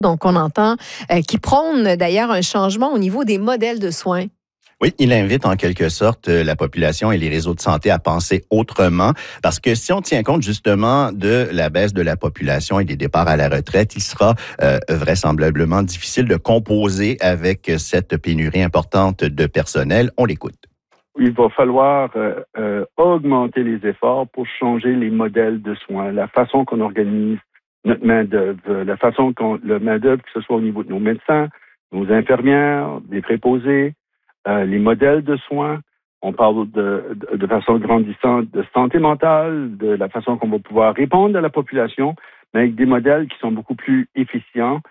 Donc, on entend qui prône d'ailleurs un changement au niveau des modèles de soins. Oui, il invite en quelque sorte la population et les réseaux de santé à penser autrement, parce que si on tient compte justement de la baisse de la population et des départs à la retraite, il sera vraisemblablement difficile de composer avec cette pénurie importante de personnel. On l'écoute. Il va falloir augmenter les efforts pour changer les modèles de soins, la façon qu'on organise notre main-d'œuvre, la façon le main-d'œuvre, que ce soit au niveau de nos médecins, nos infirmières, des préposés, les modèles de soins. On parle de façon grandissante de santé mentale, de la façon qu'on va pouvoir répondre à la population, mais avec des modèles qui sont beaucoup plus efficients,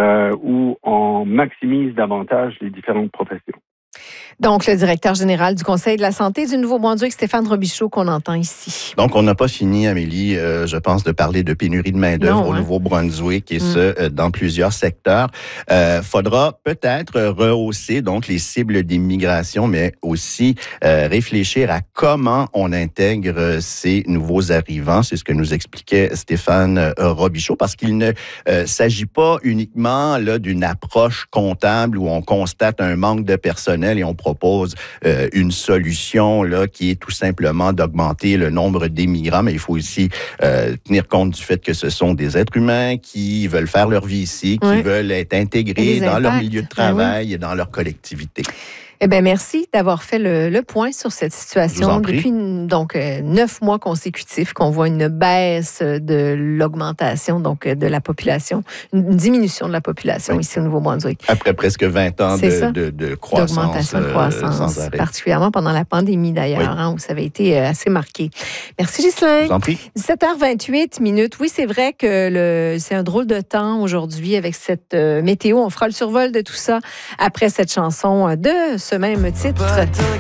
où on maximise davantage les différentes professions. Donc, le directeur général du Conseil de la santé du Nouveau-Brunswick, Stéphane Robichaud, qu'on entend ici. Donc, on n'a pas fini, Amélie, je pense, de parler de pénurie de main-d'œuvre au Nouveau-Brunswick, et ce, dans plusieurs secteurs. Faudra peut-être rehausser donc les cibles d'immigration, mais aussi réfléchir à comment on intègre ces nouveaux arrivants. C'est ce que nous expliquait Stéphane Robichaud, parce qu'il ne s'agit pas uniquement là d'une approche comptable où on constate un manque de personnel et on propose une solution là qui est tout simplement d'augmenter le nombre d'immigrants, mais il faut aussi tenir compte du fait que ce sont des êtres humains qui veulent faire leur vie ici, qui veulent être intégrés dans leur milieu de travail et dans leur collectivité. Eh bien, merci d'avoir fait le point sur cette situation. Depuis donc 9 mois consécutifs qu'on voit une baisse de l'augmentation donc de la population, une diminution de la population ici au Nouveau-Brunswick. Après presque 20 ans de croissance. D'augmentation de croissance, sans arrêt. Particulièrement pendant la pandémie d'ailleurs, où ça avait été assez marqué. Merci Ghislain. Je vous en prie. 17h28. Oui, c'est vrai que c'est un drôle de temps aujourd'hui avec cette météo. On fera le survol de tout ça après cette chanson de ce même titre.